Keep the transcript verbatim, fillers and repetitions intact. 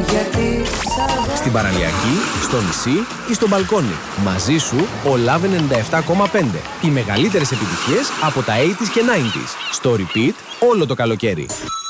Γιατί στην παραλιακή, στο νησί ή στο μπαλκόνι. Μαζί σου ο Love ενενήντα επτά κόμμα πέντε. Οι μεγαλύτερες επιτυχίες από τα ογδόντα και ενενήντα. Στο repeat όλο το καλοκαίρι.